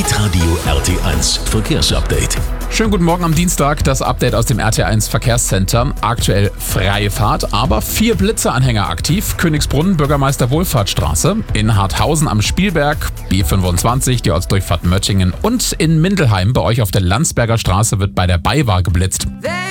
Hitradio RT1 Verkehrsupdate. Schönen guten Morgen am Dienstag, das Update aus dem RT1 Verkehrscenter. Aktuell freie Fahrt, aber 4 Blitzeanhänger aktiv. Königsbrunn, Bürgermeister Wohlfahrtsstraße, in Harthausen am Spielberg, B25, die Ortsdurchfahrt Möttingen und in Mindelheim bei euch auf der Landsberger Straße wird bei der BayWa geblitzt.